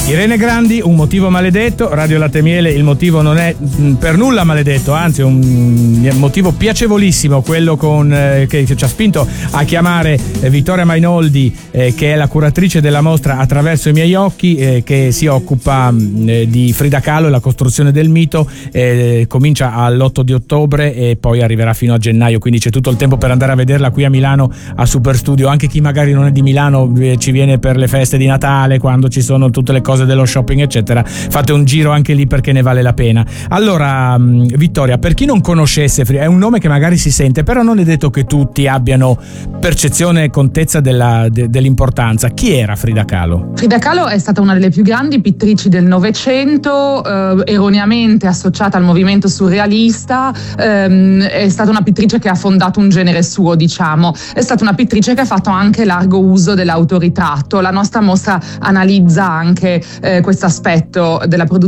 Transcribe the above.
Irene Grandi, Un motivo maledetto. Radio Latte Miele, il motivo non è per nulla maledetto, anzi è un motivo piacevolissimo, quello che ci ha spinto a chiamare Vittoria Mainoldi, che è la curatrice della mostra Attraverso i miei occhi, che si occupa di Frida Kahlo e la costruzione del mito. Comincia all'8 di ottobre e poi arriverà fino a gennaio, quindi c'è tutto il tempo per andare a vederla qui a Milano a Superstudio. Anche chi magari non è di Milano ci viene per le feste di Natale, quando ci sono tutte le cose dello shopping eccetera, fate un giro anche lì perché ne vale la pena. Allora Vittoria, per chi non conoscesse Frida, è un nome che magari si sente, però non è detto che tutti abbiano percezione e contezza dell'importanza. Chi era Frida Kahlo? Frida Kahlo è stata una delle più grandi pittrici del Novecento, erroneamente associata al movimento surrealista. È stata una pittrice che ha fondato un genere suo, diciamo. È stata una pittrice che ha fatto anche largo uso dell'autoritratto. La nostra mostra analizza anche questo aspetto della produzione